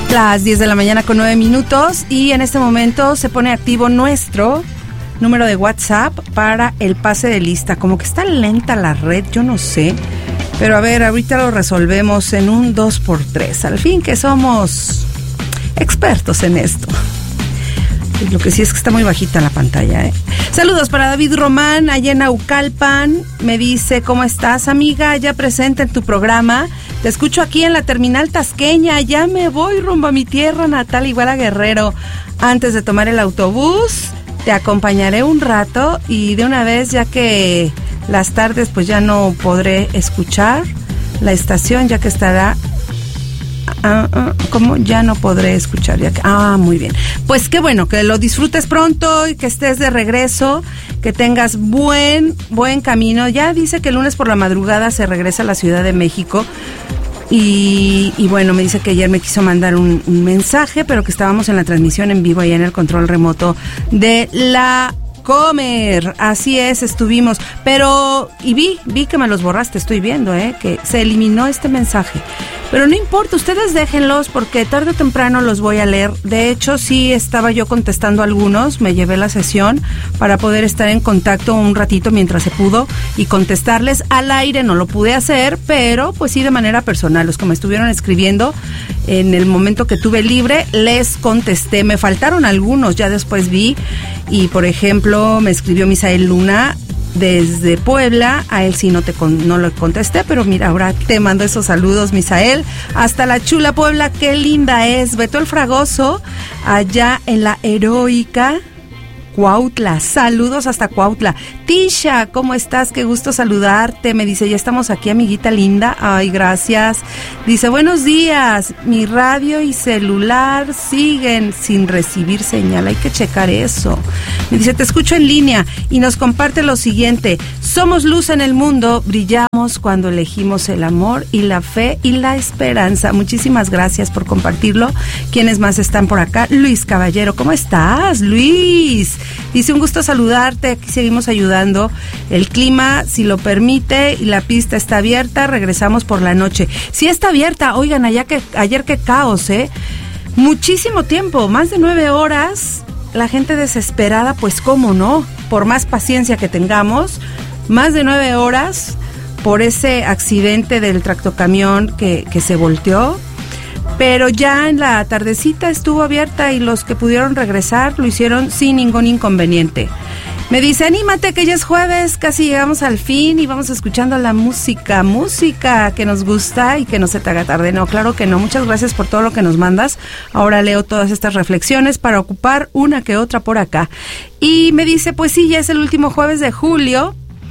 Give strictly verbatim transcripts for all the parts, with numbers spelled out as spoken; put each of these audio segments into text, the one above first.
Las diez de la mañana con nueve minutos y en este momento se pone activo nuestro número de WhatsApp para el pase de lista. Como que está lenta la red, yo no sé. Pero a ver, ahorita lo resolvemos en un dos por tres. Al fin que somos expertos en esto. Lo que sí es que está muy bajita la pantalla, ¿eh? Saludos para David Román, allá en Naucalpan. Me dice, ¿cómo estás, amiga? Ya presente en tu programa. Te escucho aquí en la terminal tasqueña. Ya me voy rumbo a mi tierra natal, igual a Guerrero. Antes de tomar el autobús, te acompañaré un rato y de una vez, ya que las tardes pues ya no podré escuchar la estación, ya que estará... Ah, ah, ¿cómo? Ya no podré escuchar. Ya que, ah, muy bien. Pues qué bueno, que lo disfrutes pronto y que estés de regreso, que tengas buen, buen camino. Ya dice que el lunes por la madrugada se regresa a la Ciudad de México. Y, y bueno, me dice que ayer me quiso mandar un, un mensaje, pero que estábamos en la transmisión en vivo allá en el control remoto de la Comer. Así es, estuvimos. Pero, y vi, vi que me los borraste, estoy viendo, eh, que se eliminó este mensaje. Pero no importa, ustedes déjenlos porque tarde o temprano los voy a leer. De hecho, sí estaba yo contestando algunos, me llevé la sesión para poder estar en contacto un ratito mientras se pudo y contestarles al aire. No lo pude hacer, pero pues sí de manera personal. Los que me estuvieron escribiendo en el momento que tuve libre, les contesté. Me faltaron algunos, ya después vi. Y por ejemplo, me escribió Misael Luna desde Puebla. A él sí no te con, no lo contesté, pero mira, ahora te mando esos saludos, Misael, hasta la chula Puebla, qué linda es. Beto el Fragoso, allá en la heroica Cuautla, saludos hasta Cuautla. Tisha, ¿cómo estás? Qué gusto saludarte. Me dice, ya estamos aquí, amiguita linda. Ay, gracias. Dice, buenos días. Mi radio y celular siguen sin recibir señal. Hay que checar eso. Me dice, te escucho en línea y nos comparte lo siguiente. Somos luz en el mundo, brillamos cuando elegimos el amor y la fe y la esperanza. Muchísimas gracias por compartirlo. ¿Quiénes más están por acá? Luis Caballero, ¿cómo estás, Luis? Dice, un gusto saludarte, aquí seguimos ayudando. El clima, si lo permite, y la pista está abierta, regresamos por la noche. Sí está abierta, oigan, allá que, ayer qué caos, ¿eh? Muchísimo tiempo, más de nueve horas, la gente desesperada, pues cómo no, por más paciencia que tengamos, más de nueve horas por ese accidente del tractocamión que, que se volteó. Pero ya en la tardecita estuvo abierta y los que pudieron regresar lo hicieron sin ningún inconveniente. Me dice, anímate que ya es jueves, casi llegamos al fin y vamos escuchando la música, música que nos gusta y que no se te haga tarde. No, claro que no, muchas gracias por todo lo que nos mandas. Ahora leo todas estas reflexiones para ocupar una que otra por acá. Y me dice, pues sí, ya es el último jueves de julio.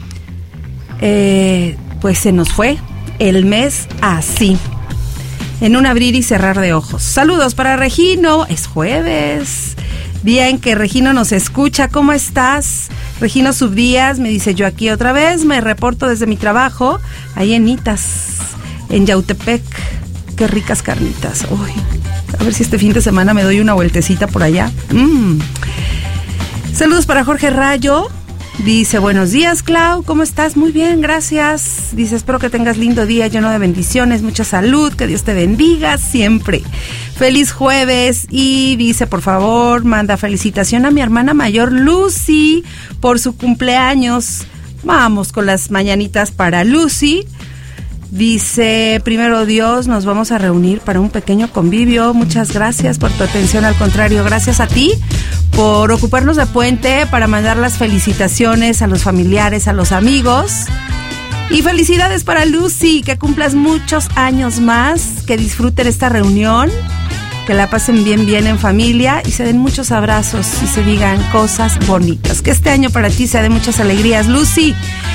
Eh, pues se nos fue el mes así, en un abrir y cerrar de ojos. Saludos para Regino, es jueves, día en que Regino nos escucha. ¿Cómo estás? Regino Subdías me dice, yo aquí otra vez, me reporto desde mi trabajo, ahí en Itas, en Yautepec. Qué ricas carnitas. Uy, a ver si este fin de semana me doy una vueltecita por allá. Mm. Saludos para Jorge Rayo. Dice, buenos días, Clau, ¿cómo estás? Muy bien, gracias. Dice, espero que tengas lindo día lleno de bendiciones, mucha salud, que Dios te bendiga siempre. Feliz jueves. Y dice, por favor, manda felicitación a mi hermana mayor, Lucy, por su cumpleaños. Vamos con las mañanitas para Lucy. Dice, primero Dios, nos vamos a reunir para un pequeño convivio. Muchas gracias por tu atención, al contrario, gracias a ti por ocuparnos de puente para mandar las felicitaciones a los familiares, a los amigos. Y felicidades para Lucy, que cumplas muchos años más, que disfruten esta reunión, que la pasen bien, bien en familia y se den muchos abrazos y se digan cosas bonitas. Que este año para ti sea de muchas alegrías, Lucy.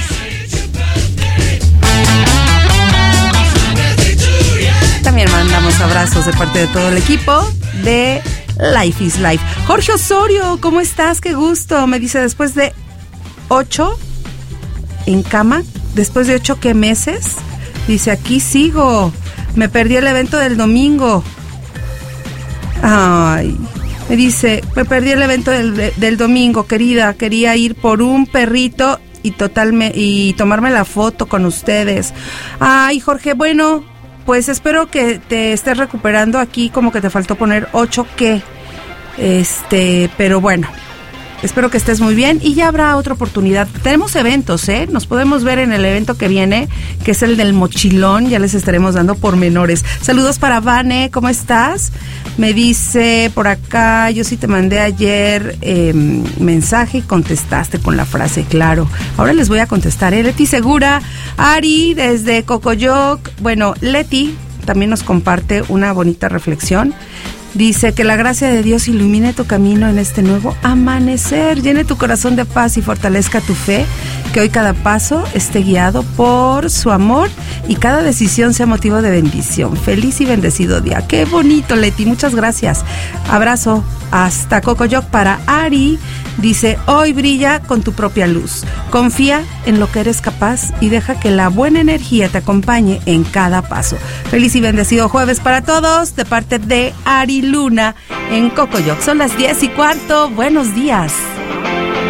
También mandamos abrazos de parte de todo el equipo de Life is Life. Jorge Osorio, ¿cómo estás? Qué gusto. Me dice, después de ocho en cama, después de ocho, ¿qué meses? Dice, aquí sigo. Me perdí el evento del domingo. Ay, me dice, me perdí el evento del, del domingo, querida. Quería ir por un perrito y, totalme, y tomarme la foto con ustedes. Ay, Jorge, bueno... pues espero que te estés recuperando. Aquí como que te faltó poner ocho que, este, pero bueno, espero que estés muy bien y ya habrá otra oportunidad. Tenemos eventos, ¿eh? Nos podemos ver en el evento que viene, que es el del mochilón. Ya les estaremos dando pormenores. Saludos para Vane, ¿cómo estás? Me dice por acá, yo sí te mandé ayer eh, mensaje y contestaste con la frase, claro. Ahora les voy a contestar, ¿eh? Leti Segura, Ari desde Cocoyoc. Bueno, Leti también nos comparte una bonita reflexión. Dice que la gracia de Dios ilumine tu camino en este nuevo amanecer, llene tu corazón de paz y fortalezca tu fe, que hoy cada paso esté guiado por su amor y cada decisión sea motivo de bendición. Feliz y bendecido día. Qué bonito, Leti, muchas gracias. Abrazo hasta Cocoyoc para Ari. Dice, hoy brilla con tu propia luz. Confía en lo que eres capaz y deja que la buena energía te acompañe en cada paso. Feliz y bendecido jueves para todos, de parte de Ari Luna en Cocoyoc. Son las diez y cuarto. Buenos días.